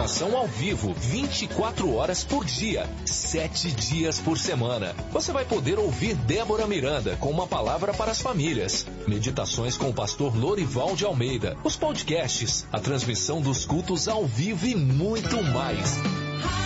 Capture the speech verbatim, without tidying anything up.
programação ao vivo, vinte e quatro horas por dia, sete dias por semana. Você vai poder ouvir Débora Miranda com uma palavra para as famílias, meditações com o pastor Lorival de Almeida, os podcasts, a transmissão dos cultos ao vivo e muito mais.